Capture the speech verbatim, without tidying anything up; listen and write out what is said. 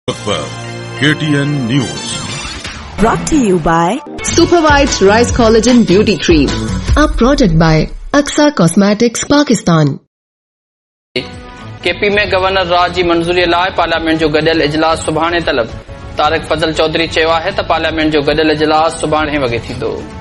K T N News. Brought to you by Super White Rice Collagen Beauty Cream. A product by Aksa Cosmetics, Pakistan. KP में governor Raj ji मंज़ूरी लाइ parliament जो गडियल इजलास सुभाणे तलब। तारिक फज़ल चौधरी चयो आहे त पार्लियामेंट जो गडियल इजलास सुभाणे वॻे थींदो।